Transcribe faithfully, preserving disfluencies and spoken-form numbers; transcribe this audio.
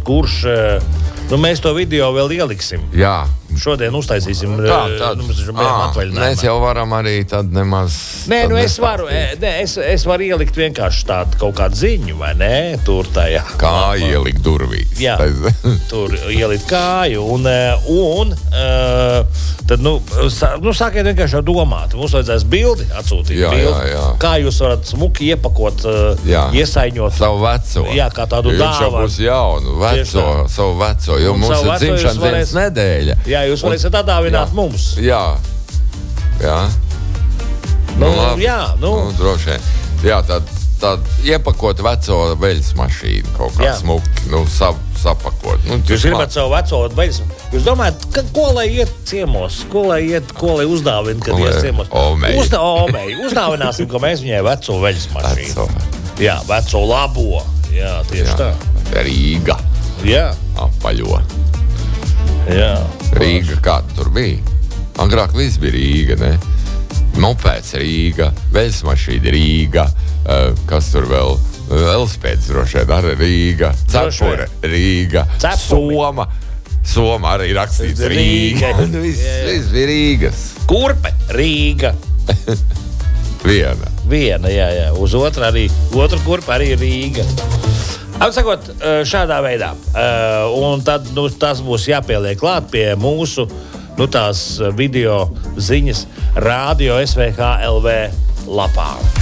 kurš, nu, mēs to video vēl ieliksim. Jā. Šodien uztaisīsim. Tā, tad. Nu, mēs, mēs jau varam arī tad nemaz. Nē, nu es varu, ne, es, es varu ielikt vienkārši tādu kaut kādu ziņu, vai ne? Tur tajā. Kā ielikt durvīs. Jā, tur ielikt kāju. Un, un tad, nu, sā, nu sākiet vienkārši jau domāt. Mums vajadzēs bildi atsūtīt. Jā, bildi, jā, jā. Kā jūs varat smuki iepakot, jā. Iesaiņot. Savu veco. Jā, kā tādu dāvanu. Viņš jau būs jaunu, veco, savu veco, jo un mums ir dzimšanas dienas nedēļa. Jā, jūs varēsiet atdāvināt jā. Mums. Jā, jā. Nu, nu, labi. Jā, nu. nu droši vien. Jā, tad, tad iepakot veco veļas mašīnu kaut kā jā. Smuki, nu, sap, sapakot. Nu, jūs gribat savu veco veļas mašīnu. Jūs domājat, ka, ko lai iet ciemos, ko lai iet, ko lai uzdāvina, kad iet ciemos? Omeji. Uzda, omeji. Uzdāvināsim, ka mēs viņai veco veļas mašīnu. Veco. Jā, veco labo. Jā, tieši jā. Tā. Rīga. Jā. Apaļo. Jā. Rīga, kā tur bija? Agrāk viss bija Rīga, ne? Mopēds Rīga, veļas mašīna Rīga, uh, kas tur vēl? Velospēds droši vien arī Rīga, cepure Rīga, Cepumi. Soma. Soma arī rakstīts Rīga. Rīga. viss, viss bija Rīgas. Kurpe Rīga. Viena. Viena, jā, jā. Uz otru arī, otru kurpe arī Rīga. Apsakot, šādā veidā. Un tad nu, tas būs jāpieliek klāt pie mūsu nu, tās video ziņas Radio S V H L V lapām.